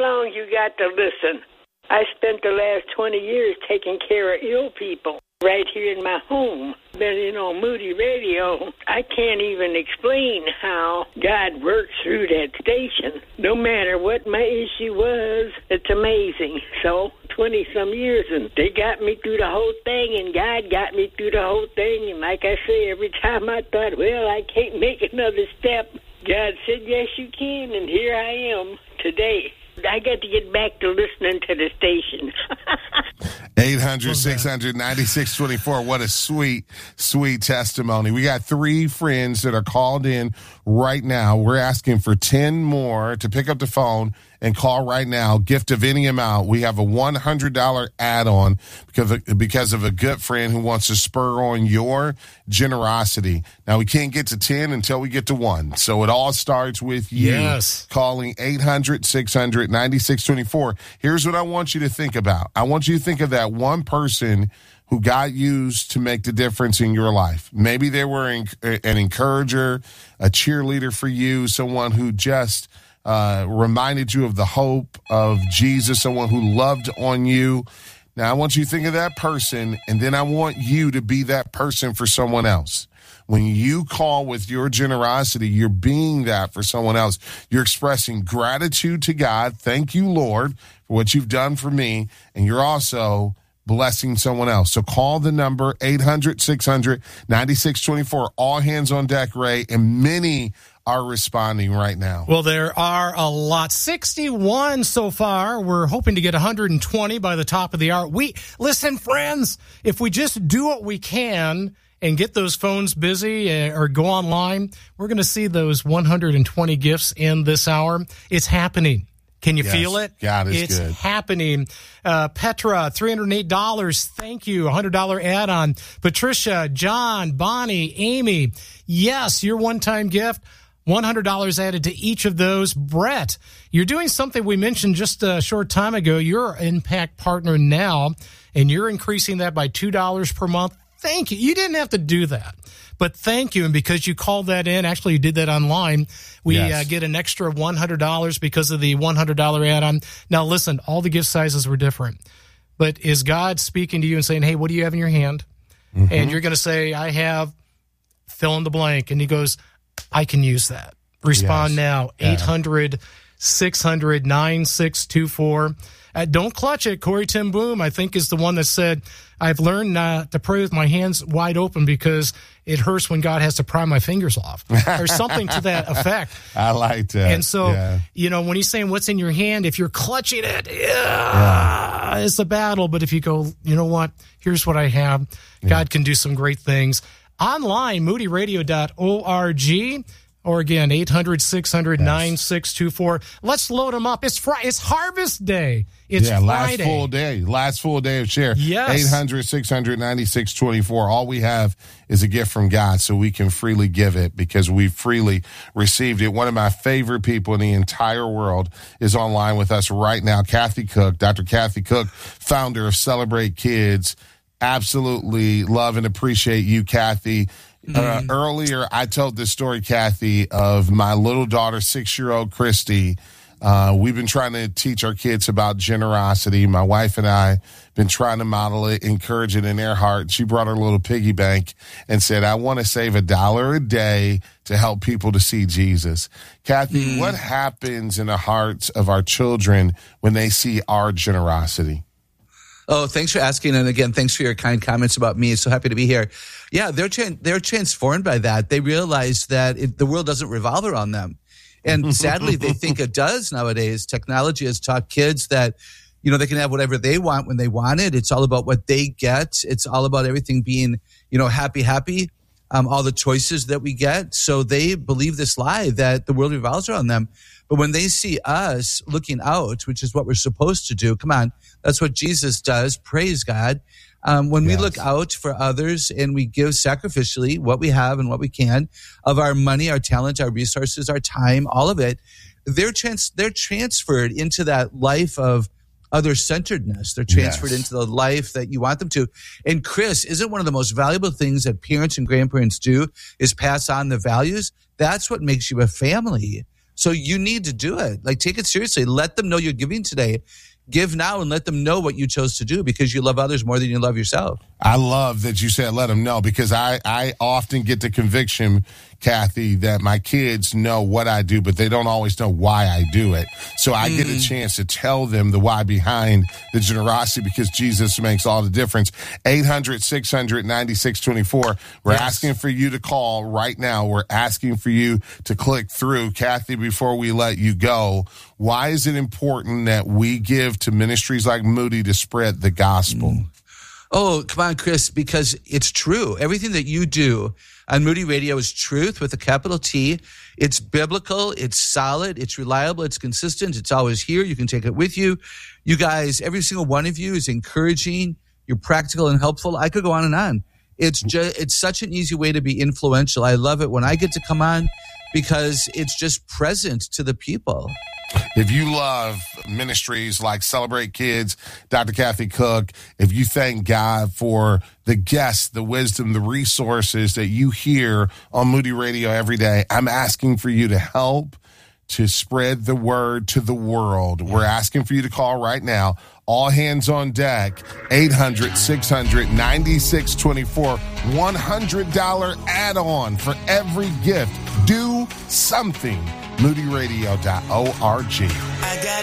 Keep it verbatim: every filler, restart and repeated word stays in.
long you got to listen. I spent the last twenty years taking care of ill people right here in my home. Been in on Moody Radio. I can't even explain how God works through that station. No matter what my issue was, it's amazing. So, twenty-some years, and they got me through the whole thing, and God got me through the whole thing. And like I say, every time I thought, well, I can't make another step, God said, yes, you can, and here I am today. I got to get back to listening to the station. eight hundred, six hundred, ninety-six twenty-four. What a sweet, sweet testimony. We got three friends that are called in right now. We're asking for ten more to pick up the phone and call right now. Gift of any amount. We have a one hundred dollars add-on because of, because of a good friend who wants to spur on your generosity. Now, we can't get to ten until we get to one. So it all starts with you yes. calling eight hundred, six hundred, ninety-six twenty-four. Here's what I want you to think about. I want you to think of that one person who God used to make the difference in your life. Maybe they were an encourager, a cheerleader for you, someone who just uh, reminded you of the hope of Jesus, someone who loved on you. Now, I want you to think of that person, and then I want you to be that person for someone else. When you call with your generosity, you're being that for someone else. You're expressing gratitude to God. Thank you, Lord, for what you've done for me. And you're also blessing someone else. So call the number eight hundred, six hundred, ninety-six twenty-four. All hands on deck, Ray, and many are responding right now. Well, there are a lot. sixty-one so far. We're hoping to get one hundred twenty by the top of the hour. We listen, friends, if we just do what we can and get those phones busy or go online, we're going to see those one hundred twenty gifts in this hour. It's happening. Can you yes, feel it? God is it's good. It's happening. Uh, Petra, three hundred eight dollars. Thank you. one hundred dollars add-on. Patricia, John, Bonnie, Amy. Yes, your one-time gift. one hundred dollars added to each of those. Brett, you're doing something we mentioned just a short time ago. You're an Impact Partner now, and you're increasing that by two dollars per month. Thank you. You didn't have to do that, but thank you. And because you called that in, actually you did that online, we yes. uh, get an extra one hundred dollars because of the one hundred dollars add-on. Now, listen, all the gift sizes were different, but is God speaking to you and saying, hey, what do you have in your hand? Mm-hmm. And you're going to say, I have fill in the blank. And he goes, I can use that. Respond yes. now, eight hundred, six hundred, nine six two four. Uh, don't clutch it. Corey Ten Boom, I think, is the one that said, I've learned not to pray with my hands wide open because it hurts when God has to pry my fingers off or something to that effect. I like that. And so, yeah. you know, when he's saying what's in your hand, if you're clutching it, yeah, yeah. it's a battle. But if you go, you know what, here's what I have, yeah. God can do some great things. Online, moody radio dot org. Or again, eight hundred, six hundred, nine six two four. Let's load them up. It's Friday. It's Harvest Day. It's yeah, Friday. last full day. Last full day of share. Yes. eight hundred, six hundred, ninety-six twenty-four. All we have is a gift from God, so we can freely give it because we freely received it. One of my favorite people in the entire world is online with us right now, Kathy Cook. Doctor Kathy Cook, founder of Celebrate Kids. Absolutely love and appreciate you, Kathy. Uh, earlier, I told this story, Kathy, of my little daughter, six-year-old Christy. Uh, we've been trying to teach our kids about generosity. My wife and I been trying to model it, encourage it in their heart. She brought her little piggy bank and said, I want to save a dollar a day to help people to see Jesus. Kathy, mm. what happens in the hearts of our children when they see our generosity? Oh, thanks for asking. And again, thanks for your kind comments about me. So happy to be here. Yeah, they're tra- they're transformed by that. They realize that it, the world doesn't revolve around them. And sadly, they think it does nowadays. Technology has taught kids that, you know, they can have whatever they want when they want it. It's all about what they get. It's all about everything being, you know, happy, happy, um, all the choices that we get. So they believe this lie that the world revolves around them. But when they see us looking out, which is what we're supposed to do, come on, that's what Jesus does. Praise God. Um, when yes. we look out for others and we give sacrificially what we have and what we can of our money, our talent, our resources, our time, all of it, they're trans- they're transferred into that life of other-centeredness. They're transferred yes. into the life that you want them to. And Chris, isn't one of the most valuable things that parents and grandparents do is pass on the values? That's what makes you a family. So you need to do it. Like, take it seriously. Let them know you're giving today. Give now and let them know what you chose to do because you love others more than you love yourself. I love that you said let them know because I, I often get the conviction, Kathy, that my kids know what I do, but they don't always know why I do it. So I mm. get a chance to tell them the why behind the generosity because Jesus makes all the difference. eight hundred, six hundred, ninety-six twenty-four. We're yes. asking for you to call right now. We're asking for you to click through. Kathy, before we let you go, why is it important that we give to ministries like Moody to spread the gospel? Mm. Oh, come on, Chris, because it's true. Everything that you do on Moody Radio is truth with a capital T. It's biblical. It's solid. It's reliable. It's consistent. It's always here. You can take it with you. You guys, every single one of you is encouraging. You're practical and helpful. I could go on and on. It's just, it's such an easy way to be influential. I love it when I get to come on because it's just present to the people. If you love ministries like Celebrate Kids, Doctor Kathy Cook, if you thank God for the guests, the wisdom, the resources that you hear on Moody Radio every day, I'm asking for you to help to spread the word to the world. We're asking for you to call right now. All hands on deck, eight hundred, six hundred, ninety-six twenty-four, one hundred dollars add-on for every gift. Do something. moody radio dot org. I got